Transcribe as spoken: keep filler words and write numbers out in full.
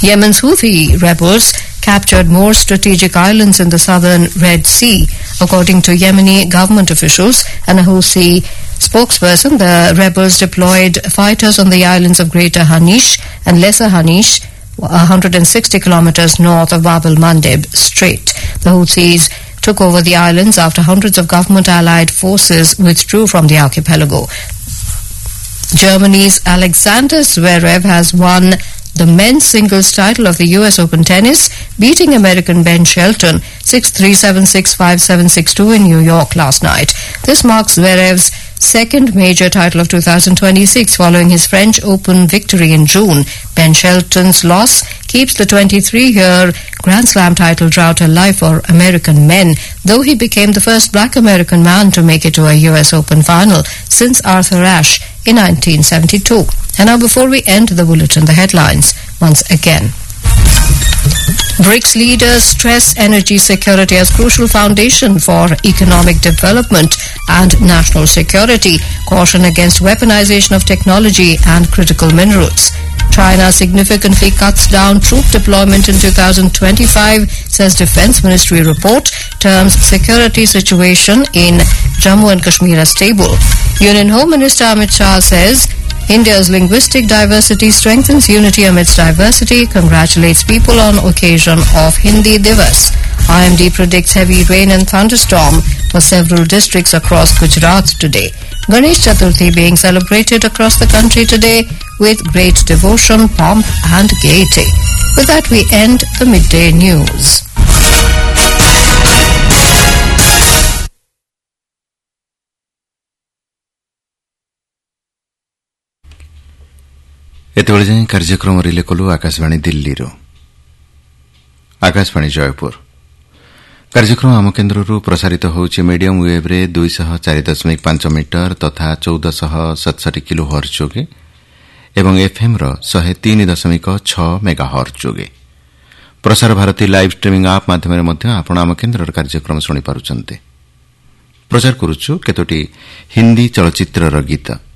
Yemen's Houthi rebels captured more strategic islands in the southern Red Sea, according to Yemeni government officials and a Houthi spokesperson. The rebels deployed fighters on the islands of Greater Hanish and Lesser Hanish, one hundred sixty kilometers north of Bab el-Mandeb Strait. The Houthis took over the islands after hundreds of government-allied forces withdrew from the archipelago. Germany's Alexander Zverev has won the men's singles title of the U S Open Tennis, beating American Ben Shelton six three, seven six, five seven, six two in New York last night. This marks Zverev's second major title of two thousand twenty-six following his French Open victory in June. Ben Shelton's loss keeps the twenty-three-year Grand Slam title drought alive for American men, though he became the first black American man to make it to a U S Open final since Arthur Ashe in nineteen seventy-two. And now, before we end the bulletin, the headlines once again. BRICS leaders stress energy security as crucial foundation for economic development and national security. Caution against weaponization of technology and critical minerals. China significantly cuts down troop deployment in two thousand twenty-five, says Defense Ministry report. Terms security situation in Jammu and Kashmir as stable. Union Home Minister Amit Shah says India's linguistic diversity strengthens unity amidst diversity, congratulates people on occasion of Hindi Divas. I M D predicts heavy rain and thunderstorm for several districts across Gujarat today. Ganesh Chaturthi being celebrated across the country today with great devotion, pomp and gaiety. With that, we end the midday news. एतबेले जाए कार्यक्रम relay कलु आकाशवाणी दिल्ली रो आकाशवाणी जयपुर कार्यक्रम आम केन्द्ररू प्रसारित होउछि medium wave रे दो सौ चार दशमलव पाँच मीटर तथा चौदह सौ सतसठ किलो हर्ट्ज जोगे एवं एफएम रो एक सौ तीन दशमलव छह मेगा हर्ट्ज जोगे प्रसार भारती लाइव स्ट्रीमिंग आप माध्यम रे मध्य आपण आम केन्द्र कार्यक्रम सुनि पारुछन्ते। प्रचार करूछु केतोटी हिंदी चलचित्र रो गीत।